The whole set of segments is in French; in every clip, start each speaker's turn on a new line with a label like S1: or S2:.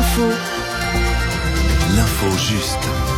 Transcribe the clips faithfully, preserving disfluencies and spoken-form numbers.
S1: Info.
S2: L'info juste.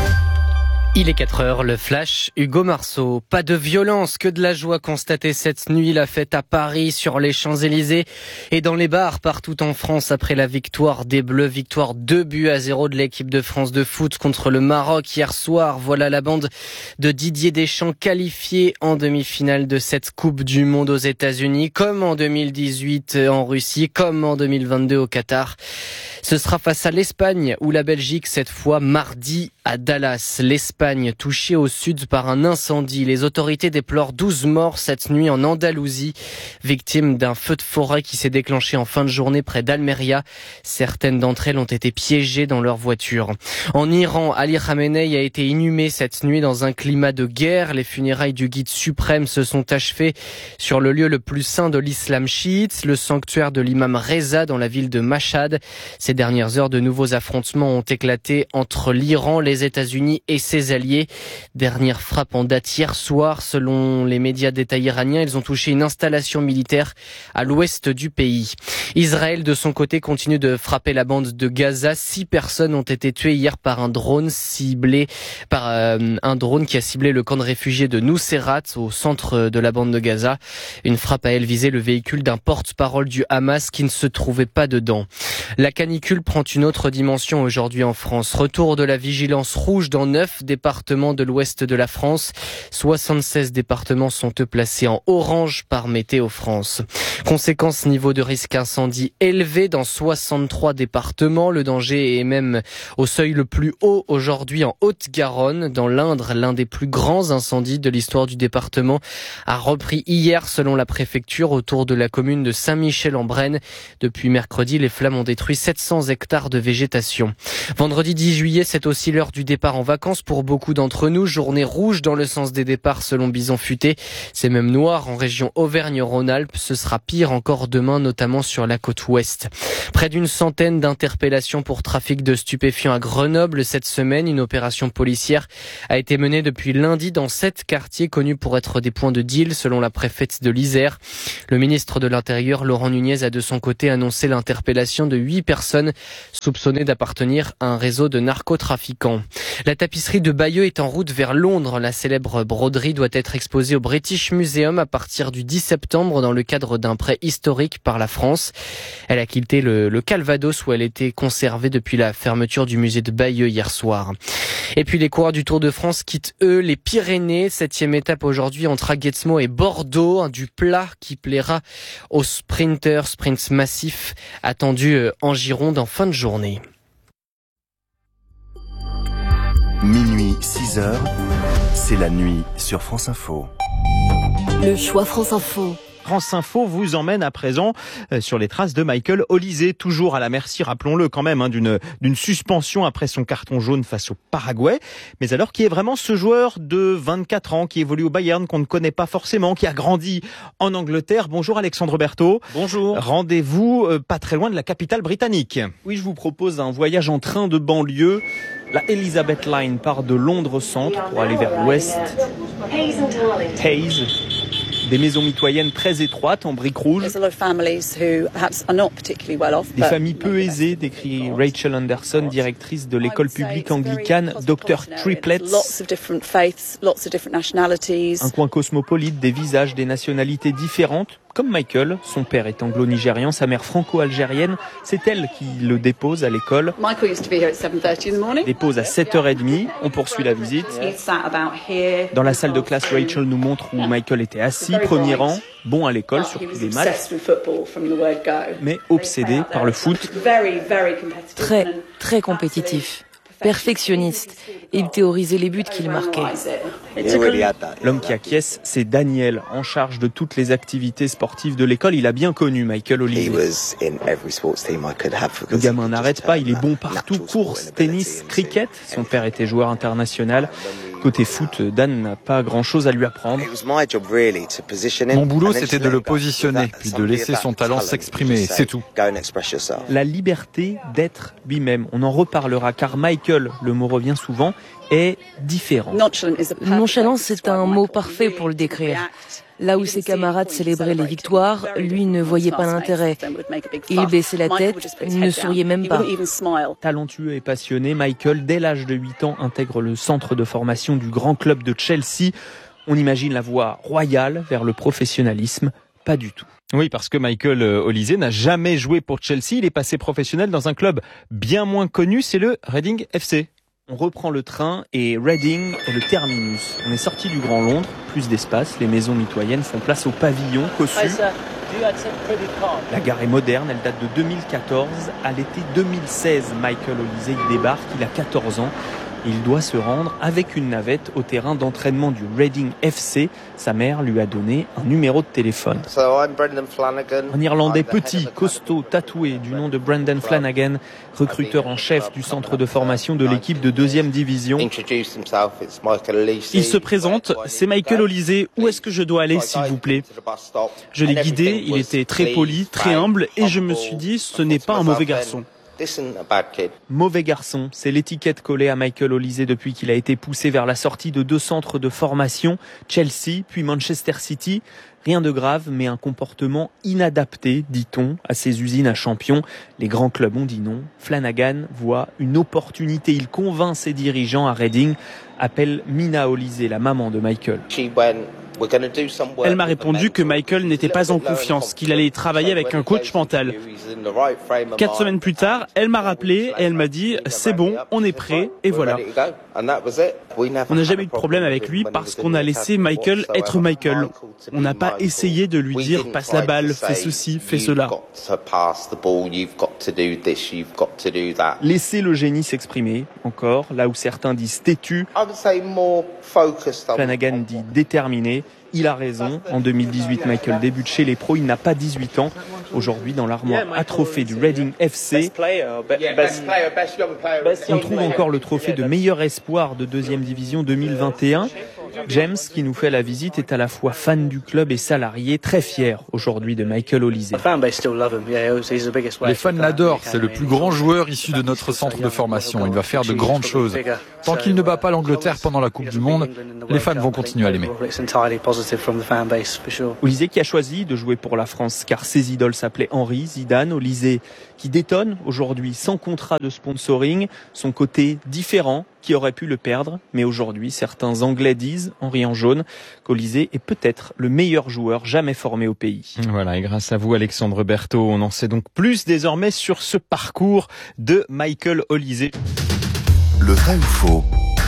S3: Il est quatre heures, le flash, Hugo Marceau. Pas de violence, que de la joie constatée cette nuit. La fête à Paris, sur les Champs-Élysées et dans les bars partout en France après la victoire des Bleus. Victoire deux buts à zéro de l'équipe de France de foot contre le Maroc hier soir. Voilà la bande de Didier Deschamps qualifiée en demi-finale de cette Coupe du Monde aux États-Unis, comme en deux mille dix-huit en Russie, comme en deux mille vingt-deux au Qatar. Ce sera face à l'Espagne ou la Belgique, cette fois mardi à Dallas. L'Espagne touchée au sud par un incendie. Les autorités déplorent douze morts cette nuit en Andalousie, victimes d'un feu de forêt qui s'est déclenché en fin de journée près d'Almeria. Certaines d'entre elles ont été piégées dans leur voiture. En Iran, Ali Khamenei a été inhumé cette nuit dans un climat de guerre. Les funérailles du guide suprême se sont achevées sur le lieu le plus saint de l'islam chiite, le sanctuaire de l'imam Reza dans la ville de Mashhad. Ces dernières heures, de nouveaux affrontements ont éclaté entre l'Iran, les États-Unis et ses alliés. Dernière frappe en date hier soir. Selon les médias d'État iraniens, ils ont touché une installation militaire à l'ouest du pays. Israël, de son côté, continue de frapper la bande de Gaza. Six personnes ont été tuées hier par un drone ciblé, par euh, un drone qui a ciblé le camp de réfugiés de Nuseirat, au centre de la bande de Gaza. Une frappe a elle visé le véhicule d'un porte-parole du Hamas qui ne se trouvait pas dedans. La canicule prend une autre dimension aujourd'hui en France. Retour de la vigilance rouge dans neuf départements de l'ouest de la France. soixante-seize départements sont eux placés en orange par Météo France. Conséquence, niveau de risque incendie élevé dans soixante-trois départements. Le danger est même au seuil le plus haut aujourd'hui en Haute-Garonne. Dans l'Indre, l'un des plus grands incendies de l'histoire du département a repris hier selon la préfecture autour de la commune de Saint-Michel-en-Brenne. Depuis mercredi, les flammes ont détruit sept cents hectares de végétation. Vendredi dix juillet, c'est aussi l'heure du départ en vacances pour beaucoup d'entre nous. Journée rouge dans le sens des départs selon Bison Futé. C'est même noir en région Auvergne-Rhône-Alpes. Ce sera pire encore demain, notamment sur la côte ouest. Près d'une centaine d'interpellations pour trafic de stupéfiants à Grenoble cette semaine. Une opération policière a été menée depuis lundi dans sept quartiers connus pour être des points de deal selon la préfète de l'Isère. Le ministre de l'Intérieur, Laurent Nunez, a de son côté annoncé l'interpellation de huit personnes soupçonnées d'appartenir à un réseau de narcotrafiquants. La tapisserie de Bayeux est en route vers Londres. La célèbre broderie doit être exposée au British Museum à partir du dix septembre dans le cadre d'un prêt historique par la France. Elle a quitté le, le Calvados où elle était conservée depuis la fermeture du musée de Bayeux hier soir. Et puis les coureurs du Tour de France quittent eux les Pyrénées. Septième étape aujourd'hui entre Aguesmo et Bordeaux. Un du plat qui plaira aux sprinters, sprints massifs attendus en Gironde en fin de journée.
S2: Minuit, six heures, c'est la nuit sur France Info.
S1: Le choix France Info.
S4: France Info vous emmène à présent euh, sur les traces de Michael Olise, toujours à la merci, rappelons-le quand même, hein, d'une, d'une suspension après son carton jaune face au Paraguay. Mais alors, qui est vraiment ce joueur de vingt-quatre ans qui évolue au Bayern, qu'on ne connaît pas forcément, qui a grandi en Angleterre? Bonjour Alexandre Berthaud.
S5: Bonjour.
S4: Rendez-vous euh, pas très loin de la capitale britannique.
S5: Oui, je vous propose un voyage en train de banlieue. La Elizabeth Line part de Londres Centre pour aller vers l'ouest. Hayes. Des maisons mitoyennes très étroites en briques rouges. Des familles peu aisées, décrit Rachel Anderson, directrice de l'école publique anglicane docteur Triplett. Un coin cosmopolite, des visages, des nationalités différentes. Comme Michael, son père est anglo-nigérian, sa mère franco-algérienne. C'est elle qui le dépose à l'école. Dépose à sept heures trente. On poursuit la visite. Dans la salle de classe, Rachel nous montre où Michael était assis, premier rang, bon à l'école, surtout des maths, mais obsédé par le foot.
S6: Très, très compétitif. Perfectionniste. Il théorisait les buts qu'il marquait.
S5: L'homme qui acquiesce, c'est Daniel, en charge de toutes les activités sportives de l'école. Il a bien connu Michael Olise. Le gamin n'arrête pas, il est bon partout, course, tennis, cricket. Son père était joueur international. Côté foot, Dan n'a pas grand-chose à lui apprendre.
S7: Mon boulot, c'était de le positionner, puis de laisser son talent s'exprimer, c'est tout.
S5: La liberté d'être lui-même. On en reparlera, car Michael, le mot revient souvent, est différent.
S6: Nonchalance, c'est un mot parfait pour le décrire. Là où ses camarades célébraient les victoires, lui ne voyait pas l'intérêt. Il baissait la tête, ne souriait même pas.
S5: Talentueux et passionné, Michael, dès l'âge de huit ans, intègre le centre de formation du grand club de Chelsea. On imagine la voie royale vers le professionnalisme. Pas du tout.
S4: Oui, parce que Michael Olise n'a jamais joué pour Chelsea. Il est passé professionnel dans un club bien moins connu, c'est le Reading F C.
S5: On reprend le train et Reading est le terminus. On est sorti du Grand Londres, plus d'espace, les maisons mitoyennes font place au pavillon cossu. La gare est moderne, elle date de deux mille quatorze. À l'été deux mille seize, Michael Olise y débarque, il a quatorze ans. Il doit se rendre avec une navette au terrain d'entraînement du Reading F C. Sa mère lui a donné un numéro de téléphone. Un Irlandais petit, costaud, tatoué, du nom de Brendan Flanagan, recruteur en chef du centre de formation de l'équipe de deuxième division.
S8: Il se présente, c'est Michael Olise, où est-ce que je dois aller s'il vous plaît? Je l'ai guidé, il était très poli, très humble et je me suis dit, ce n'est pas un mauvais garçon.
S5: Mauvais garçon, c'est l'étiquette collée à Michael Olise depuis qu'il a été poussé vers la sortie de deux centres de formation, Chelsea puis Manchester City. Rien de grave, mais un comportement inadapté, dit-on, à ces usines à champions. Les grands clubs ont dit non. Flanagan voit une opportunité. Il convainc ses dirigeants à Reading, appelle Mina Olise, la maman de Michael.
S8: Elle m'a répondu que Michael n'était pas en confiance, qu'il allait travailler avec un coach mental. Quatre semaines plus tard, elle m'a rappelé et elle m'a dit « c'est bon, on est prêt » et voilà. On n'a jamais eu de problème avec lui parce qu'on a laissé Michael être Michael. On n'a pas essayé de lui dire « passe la balle, fais ceci, fais cela ».
S5: Laissez le génie s'exprimer, encore, là où certains disent têtu. Flanagan dit déterminé. Il a raison. En deux mille dix-huit, Michael débute chez les pros. Il n'a pas dix-huit ans. Aujourd'hui, dans l'armoire à trophées du Reading F C, on trouve encore le trophée de meilleur espoir de deuxième division deux mille vingt et un. James, qui nous fait la visite, est à la fois fan du club et salarié, très fier aujourd'hui de Michael Olise.
S7: Les fans l'adorent, c'est le plus grand joueur issu de notre centre de formation. Il va faire de grandes choses. Tant qu'il ne bat pas l'Angleterre pendant la Coupe du Monde, les fans vont continuer à l'aimer.
S5: Olise qui a choisi de jouer pour la France car ses idoles s'appelaient Henry, Zidane. Olise qui détonne aujourd'hui sans contrat de sponsoring, son côté différent qui aurait pu le perdre, mais aujourd'hui certains Anglais disent, en riant jaune, qu'Olise est peut-être le meilleur joueur jamais formé au pays.
S4: Voilà, et grâce à vous Alexandre Berthaud, on en sait donc plus désormais sur ce parcours de Michael Olise.
S2: Le vrai ou faux?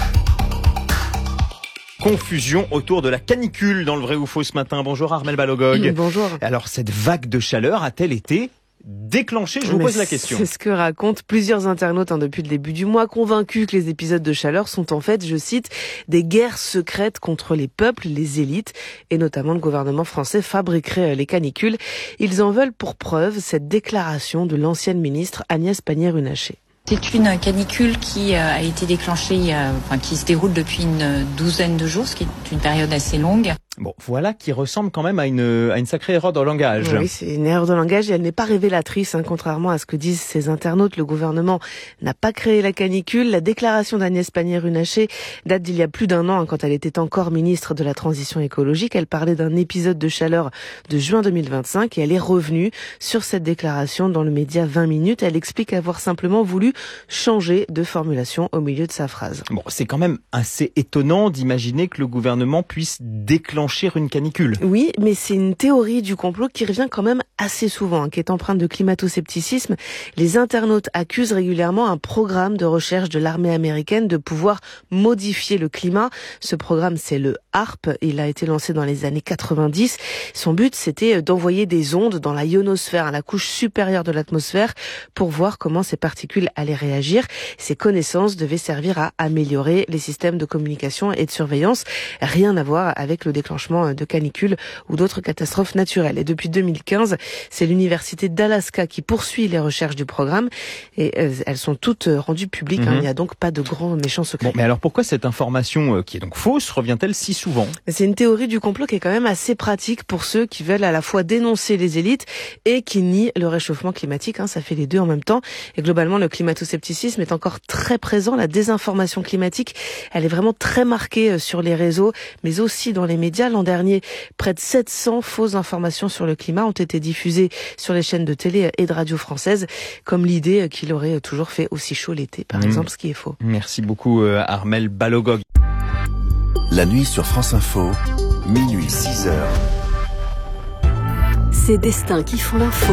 S4: Confusion autour de la canicule dans le vrai ou faux ce matin. Bonjour Armelle Balogog.
S6: Bonjour.
S4: Alors cette vague de chaleur a-t-elle été déclenchée? Je vous
S9: Mais
S4: pose la question.
S9: C'est ce que racontent plusieurs internautes hein, depuis le début du mois, convaincus que les épisodes de chaleur sont en fait, je cite, des guerres secrètes contre les peuples, les élites, et notamment le gouvernement français fabriquerait les canicules. Ils en veulent pour preuve cette déclaration de l'ancienne ministre Agnès Pannier-Runacher.
S10: C'est une canicule qui a été déclenchée, enfin, qui se déroule depuis une douzaine de jours, ce qui est une période assez longue.
S4: Bon, voilà qui ressemble quand même à une, à une sacrée erreur de langage.
S9: Oui, c'est une erreur de langage et elle n'est pas révélatrice, hein, contrairement à ce que disent ces internautes. Le gouvernement n'a pas créé la canicule. La déclaration d'Agnès Pannier-Runacher date d'il y a plus d'un an, hein, quand elle était encore ministre de la Transition écologique. Elle parlait d'un épisode de chaleur de juin deux mille vingt-cinq et elle est revenue sur cette déclaration dans le média vingt minutes. Elle explique avoir simplement voulu changer de formulation au milieu de sa phrase.
S4: Bon, c'est quand même assez étonnant d'imaginer que le gouvernement puisse déclencher une canicule.
S9: Oui, mais c'est une théorie du complot qui revient quand même assez souvent, hein, qui est empreinte de climato-scepticisme. Les internautes accusent régulièrement un programme de recherche de l'armée américaine de pouvoir modifier le climat. Ce programme, c'est le HAARP. Il a été lancé dans les années quatre-vingt-dix. Son but, c'était d'envoyer des ondes dans la ionosphère, la couche supérieure de l'atmosphère, pour voir comment ces particules allaient réagir. Ces connaissances devaient servir à améliorer les systèmes de communication et de surveillance. Rien à voir avec le déclenchement de canicules ou d'autres catastrophes naturelles. Et depuis deux mille quinze, c'est l'université d'Alaska qui poursuit les recherches du programme et euh, elles sont toutes rendues publiques. Mmh. Hein. Il n'y a donc pas de grands méchants secrets.
S4: Bon, mais alors pourquoi cette information euh, qui est donc fausse revient-elle si souvent?
S9: C'est une théorie du complot qui est quand même assez pratique pour ceux qui veulent à la fois dénoncer les élites et qui nient le réchauffement climatique. Hein. Ça fait les deux en même temps. Et globalement, le climato-scepticisme est encore très présent. La désinformation climatique, elle est vraiment très marquée sur les réseaux, mais aussi dans les médias. médias. L'an dernier, près de sept cents fausses informations sur le climat ont été diffusées sur les chaînes de télé et de radio françaises, comme l'idée qu'il aurait toujours fait aussi chaud l'été, par mmh. exemple, ce qui est faux.
S4: Merci beaucoup Armelle Balogog.
S2: La nuit sur France Info, minuit six heures.
S1: Ces destins qui font l'info.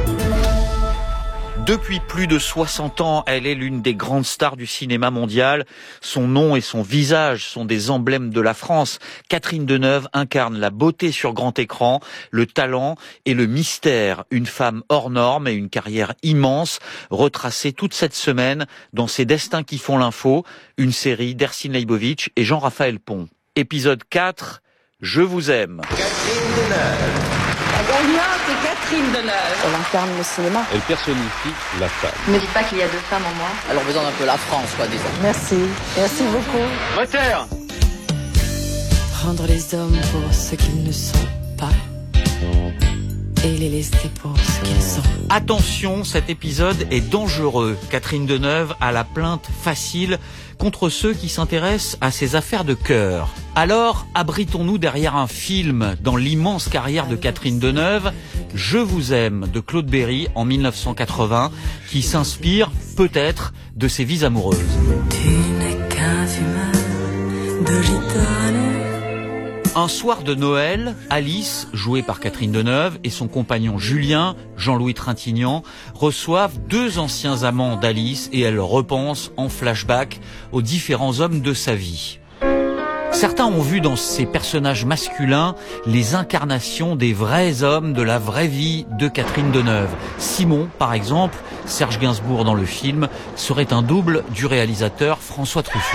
S11: Depuis plus de soixante ans, elle est l'une des grandes stars du cinéma mondial. Son nom et son visage sont des emblèmes de la France. Catherine Deneuve incarne la beauté sur grand écran, le talent et le mystère. Une femme hors norme et une carrière immense, retracée toute cette semaine dans Ces destins qui font l'info, une série d'Ercine Leibovitch et Jean-Raphaël Pont. Épisode quatre, Je vous aime.
S12: Catherine Deneuve. La gagnante est Catherine Deneuve.
S13: Elle incarne le cinéma.
S14: Elle personnifie la femme.
S13: Ne me dis pas qu'il y a deux femmes en moi.
S15: Elle représente un peu la France, quoi, disons.
S13: Merci. Merci beaucoup.
S14: Moteur.
S1: Prendre les hommes pour ce qu'ils ne sont pas et les laisser pour ce qu'ils sont.
S11: Attention, cet épisode est dangereux. Catherine Deneuve a la plainte facile contre ceux qui s'intéressent à ses affaires de cœur. Alors, abritons-nous derrière un film dans l'immense carrière de Catherine Deneuve, Je vous aime de Claude Berry en mille neuf cent quatre-vingts, qui s'inspire peut-être de ses vies amoureuses.
S1: Tu n'es qu'un fumeur de gitane.
S11: Un soir de Noël, Alice, jouée par Catherine Deneuve, et son compagnon Julien, Jean-Louis Trintignant, reçoivent deux anciens amants d'Alice et elle repense en flashback aux différents hommes de sa vie. Certains ont vu dans ces personnages masculins les incarnations des vrais hommes de la vraie vie de Catherine Deneuve. Simon, par exemple, Serge Gainsbourg dans le film, serait un double du réalisateur François Truffaut.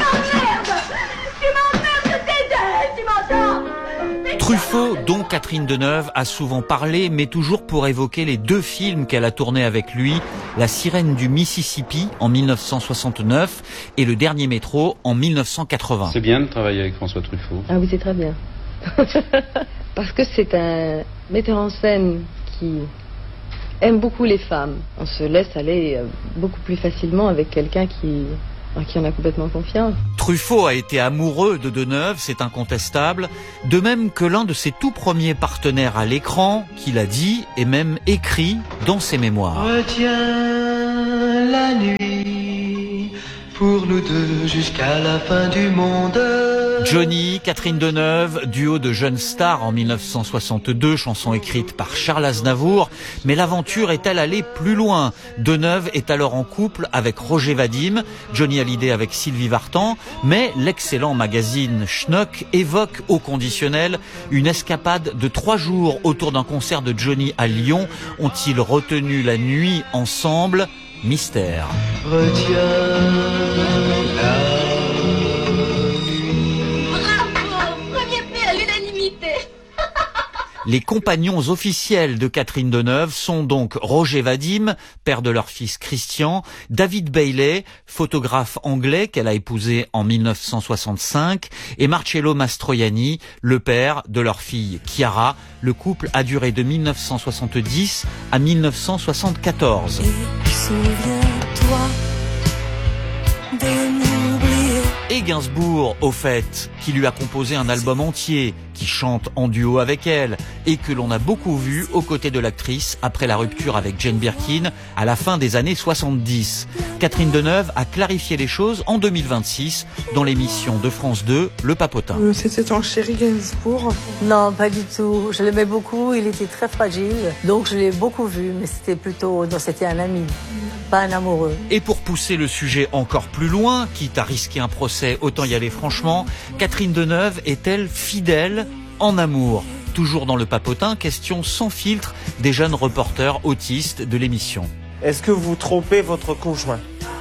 S11: Truffaut, dont Catherine Deneuve a souvent parlé, mais toujours pour évoquer les deux films qu'elle a tournés avec lui, La Sirène du Mississippi en mille neuf cent soixante-neuf et Le Dernier Métro en mille neuf cent quatre-vingts.
S14: C'est bien de travailler avec François Truffaut.
S16: Ah oui, c'est très bien. Parce que c'est un metteur en scène qui aime beaucoup les femmes. On se laisse aller beaucoup plus facilement avec quelqu'un qui... qui en a complètement confiance.
S11: Truffaut a été amoureux de Deneuve, c'est incontestable, de même que l'un de ses tout premiers partenaires à l'écran, qu'il a dit et même écrit dans ses mémoires.
S17: Retiens la nuit pour nous deux jusqu'à la fin du monde.
S11: Johnny, Catherine Deneuve, duo de jeunes stars en mille neuf cent soixante-deux, chanson écrite par Charles Aznavour. Mais l'aventure est-elle allée plus loin? Deneuve est alors en couple avec Roger Vadim, Johnny Hallyday avec Sylvie Vartan, mais l'excellent magazine Schnock évoque au conditionnel une escapade de trois jours autour d'un concert de Johnny à Lyon. Ont-ils retenu la nuit ensemble? Mystère.
S17: Retiens la
S11: Les compagnons officiels de Catherine Deneuve sont donc Roger Vadim, père de leur fils Christian, David Bailey, photographe anglais qu'elle a épousé en mille neuf cent soixante-cinq, et Marcello Mastroianni, le père de leur fille Chiara. Le couple a duré de mille neuf cent soixante-dix à mille neuf cent soixante-quatorze.
S1: Et souviens-toi de m'oublier.
S11: Et Gainsbourg, au fait, qui lui a composé un album entier, qui chante en duo avec elle, et que l'on a beaucoup vu aux côtés de l'actrice après la rupture avec Jane Birkin à la fin des années soixante-dix. Catherine Deneuve a clarifié les choses en deux mille vingt-six dans l'émission de France deux, Le Papotin.
S18: Euh, C'était ton chéri Gainsbourg?
S13: Non, pas du tout. Je l'aimais beaucoup, il était très fragile, donc je l'ai beaucoup vu, mais c'était plutôt... Non, c'était un ami, pas un amoureux.
S11: Et pour pousser le sujet encore plus loin, quitte à risquer un procès, autant y aller franchement, Catherine Deneuve est-elle fidèle en amour? Toujours dans Le Papotin, question sans filtre des jeunes reporters autistes de l'émission.
S19: Est-ce que vous trompez votre conjoint?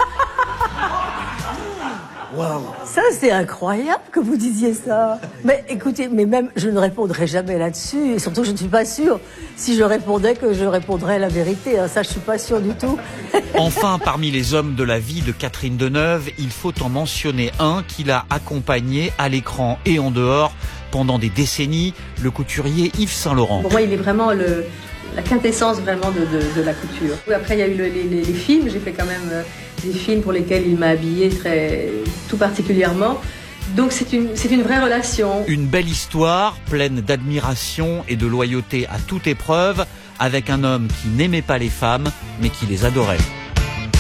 S13: Wow. Ça, c'est incroyable que vous disiez ça. Mais écoutez, mais même, je ne répondrai jamais là-dessus. Et surtout, je ne suis pas sûre. Si je répondais, que je répondrais la vérité. Hein. Ça, je suis pas sûre du tout.
S11: Enfin, parmi les hommes de la vie de Catherine Deneuve, il faut en mentionner un qui l'a accompagné à l'écran et en dehors pendant des décennies, le couturier Yves Saint-Laurent.
S16: Pour moi, il est vraiment le... la quintessence vraiment de, de, de la couture. Après, il y a eu le, les, les films. J'ai fait quand même des films pour lesquels il m'a habillée très, tout particulièrement. Donc c'est une, c'est une vraie relation.
S11: Une belle histoire, pleine d'admiration et de loyauté à toute épreuve, avec un homme qui n'aimait pas les femmes, mais qui les adorait.